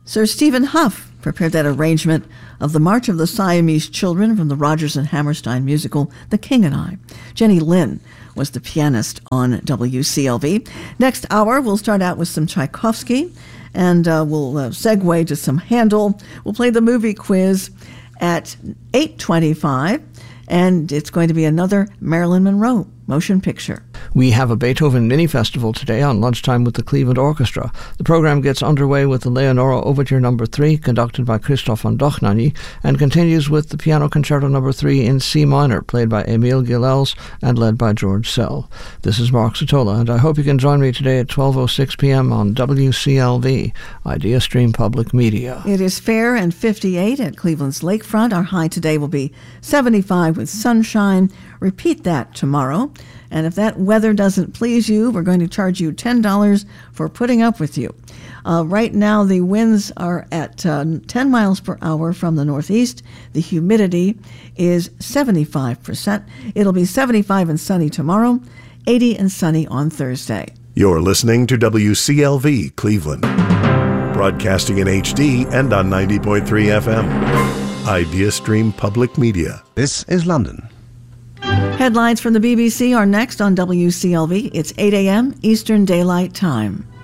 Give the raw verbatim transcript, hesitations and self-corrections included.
Sir Stephen Hough prepared that arrangement of the March of the Siamese Children from the Rodgers and Hammerstein musical, The King and I. Jenny Lin was the pianist on W C L V. Next hour, we'll start out with some Tchaikovsky, and uh, we'll uh, segue to some Handel. We'll play the movie quiz at eight twenty-five, and it's going to be another Marilyn Monroe motion picture. We have a Beethoven mini-festival today on lunchtime with the Cleveland Orchestra. The program gets underway with the Leonora Overture Number three, conducted by Christoph von Dochnany, and continues with the Piano Concerto Number three in C minor, played by Emil Gilels and led by George Sell. This is Mark Sotola, and I hope you can join me today at twelve oh six p.m. on W C L V, Idea Stream Public Media. It is fair and fifty-eight at Cleveland's lakefront. Our high today will be seventy-five with sunshine. Repeat that tomorrow. And if that weather doesn't please you, we're going to charge you ten dollars for putting up with you. Uh, right now, the winds are at uh, ten miles per hour from the northeast. The humidity is seventy-five percent. It'll be seventy-five and sunny tomorrow, eighty and sunny on Thursday. You're listening to W C L V Cleveland, broadcasting in H D and on ninety point three F M. Idea Stream Public Media. This is London. Headlines from the B B C are next on W C L V. It's eight a.m. Eastern Daylight Time.